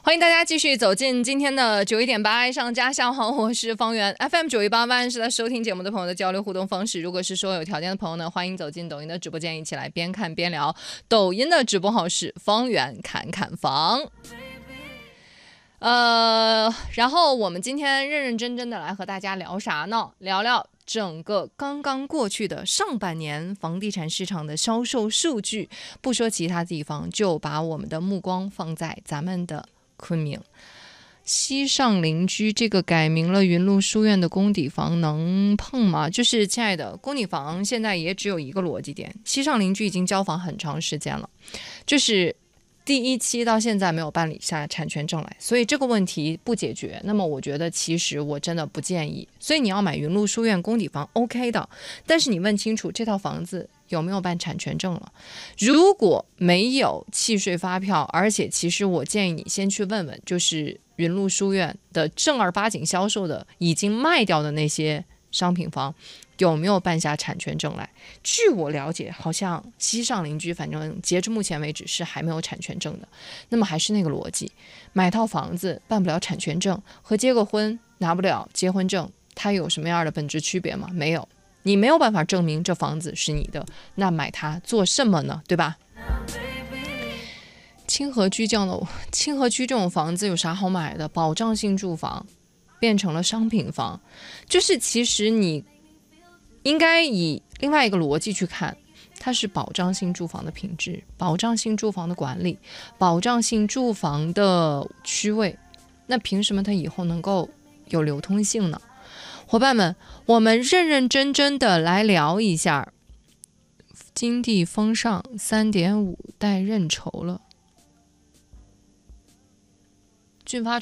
欢迎大家继续走进今天的91.8爱上家乡好，我是方圆 FM 918万是在收听节目的朋友的交流互动方式。如果是说有条件的朋友呢，欢迎走进抖音的直播间，一起来边看边聊。抖音的直播号是方圆侃侃房。然后我们今天认认真真的来和大家聊啥呢？聊聊整个刚刚过去的上半年房地产市场的销售数据。不说其他地方，就把我们的目光放在咱们的昆明。西上邻居这个改名了云麓书院的公底房能碰吗？就是亲爱的，公底房现在也只有一个逻辑点，西上邻居已经交房很长时间了，就是第一期到现在没有办理下产权证来，所以这个问题不解决，那么我觉得其实我真的不建议。所以你要买云麓书院公底房 OK 的，但是你问清楚这套房子有没有办产权证了。如果没有契税发票，而且其实我建议你先去问问，就是云麓书院的正儿八经销售的已经卖掉的那些商品房有没有办下产权证来。据我了解，好像西上邻居反正截至目前为止是还没有产权证的。那么还是那个逻辑，买套房子办不了产权证和结个婚拿不了结婚证，它有什么样的本质区别吗？没有。你没有办法证明这房子是你的，那买它做什么呢？对吧？清河居这种房子有啥好买的？保障性住房变成了商品房，就是其实你应该以另外一个逻辑去看，它是保障性住房的品质、保障性住房的管理、保障性住房的区位，那凭什么它以后能够有流通性呢？伙伴们，我们认认真真的来聊一下，金地封上 3.5 带认筹了。俊发